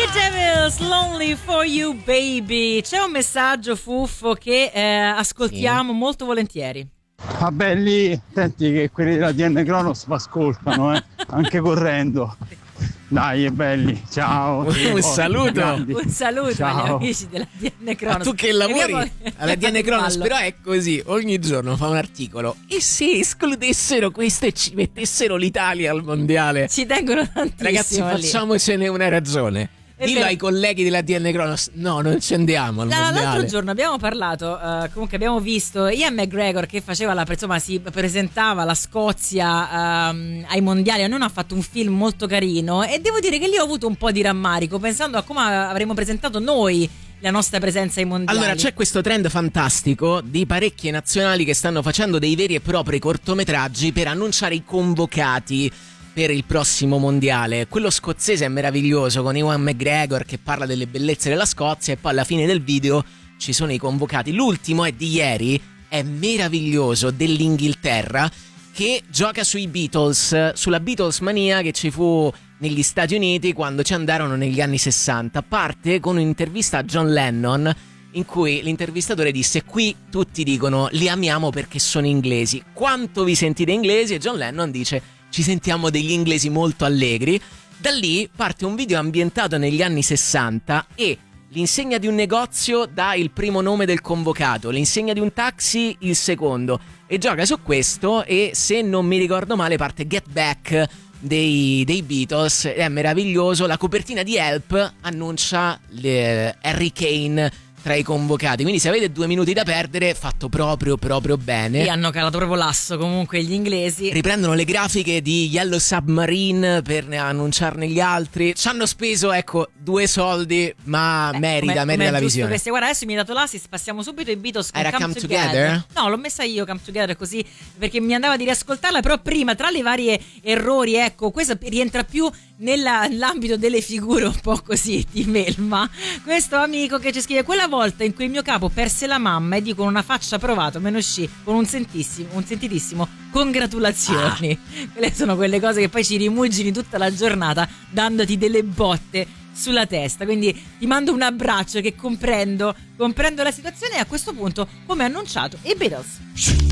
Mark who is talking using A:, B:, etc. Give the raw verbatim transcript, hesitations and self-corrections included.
A: Devils, Lonely for You Baby. C'è un messaggio Fuffo che eh, ascoltiamo sì. molto volentieri.
B: Vabbè, lì attenti che quelli della D N Kronos vi ascoltano, eh? Anche correndo. Dai, è belli, ciao.
C: Un oh, saluto.
A: Grandi. Un saluto ciao. agli amici della D N Kronos.
C: Ma tu che lavori abbiamo... alla D N Kronos, però è così, ogni giorno fa un articolo. E se escludessero questo e ci mettessero l'Italia al mondiale?
A: Ci tengono tantissimo.
C: Ragazzi, facciamocene una ragione.
A: È
C: Dillo
A: vero.
C: ai colleghi della D N Kronos, no, non ci andiamo al mondiale.
A: L'altro giorno abbiamo parlato, uh, comunque abbiamo visto Ian McGregor che faceva la, insomma, si presentava la Scozia um, ai mondiali. A noi ha fatto un film molto carino e devo dire che lì ho avuto un po' di rammarico pensando a come avremmo presentato noi la nostra presenza ai mondiali.
C: Allora c'è questo trend fantastico di parecchie nazionali che stanno facendo dei veri e propri cortometraggi per annunciare i convocati per il prossimo mondiale. Quello scozzese è meraviglioso, con Ewan McGregor che parla delle bellezze della Scozia e poi alla fine del video ci sono i convocati. L'ultimo è di ieri, è meraviglioso, dell'Inghilterra che gioca sui Beatles, sulla Beatles mania che ci fu negli Stati Uniti quando ci andarono negli anni sessanta. Parte con un'intervista a John Lennon in cui l'intervistatore disse: qui tutti dicono li amiamo perché sono inglesi, quanto vi sentite inglesi? E John Lennon dice: ci sentiamo degli inglesi molto allegri. Da lì parte un video ambientato negli anni sessanta e l'insegna di un negozio dà il primo nome del convocato, l'insegna di un taxi il secondo, e gioca su questo. E se non mi ricordo male parte Get Back dei, dei Beatles, è meraviglioso. La copertina di Help annuncia le, Harry Kane tra i convocati, quindi se avete due minuti da perdere, fatto proprio proprio bene.
A: E hanno calato proprio l'asso comunque gli inglesi.
C: Riprendono le grafiche di Yellow Submarine per annunciarne gli altri. Ci hanno speso, ecco, due soldi, ma
A: eh,
C: merita,
A: come,
C: merita
A: come
C: la visione.
A: Queste, guarda, adesso mi hai dato l'assist, passiamo subito ai Beatles con
C: Era
A: Come,
C: Come
A: Together.
C: Together?
A: No, l'ho messa io Come Together così, perché mi andava di riascoltarla, però prima, tra le varie errori, ecco, questo rientra più nell'ambito delle figure un po' così di Melma. Questo amico che ci scrive: quella volta in cui il mio capo perse la mamma e dico con una faccia provato me ne uscì con un sentissimo un sentitissimo congratulazioni. Ah. Quelle sono quelle cose che poi ci rimugini tutta la giornata dandoti delle botte sulla testa. Quindi ti mando un abbraccio, che comprendo comprendo la situazione, e a questo punto, come annunciato, i Beatles.